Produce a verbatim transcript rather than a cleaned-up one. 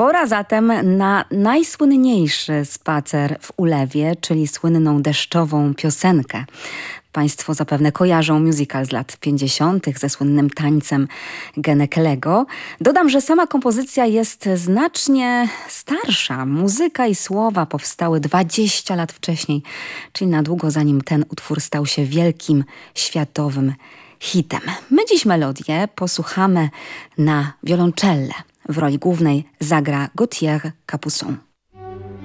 Pora zatem na najsłynniejszy spacer w ulewie, czyli słynną deszczową piosenkę. Państwo zapewne kojarzą musical z lat pięćdziesiątych ze słynnym tańcem Genekelego. Dodam, że sama kompozycja jest znacznie starsza. Muzyka i słowa powstały dwadzieścia lat wcześniej, czyli na długo zanim ten utwór stał się wielkim, światowym hitem. My dziś melodię posłuchamy na wioloncellę. W roli głównej zagra Gauthier Capuçon.